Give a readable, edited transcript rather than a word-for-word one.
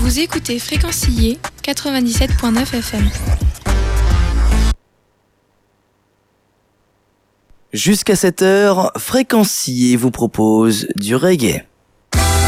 Vous écoutez Fréquencier 97.9 FM. Jusqu'à 7h, Fréquencier vous propose du reggae.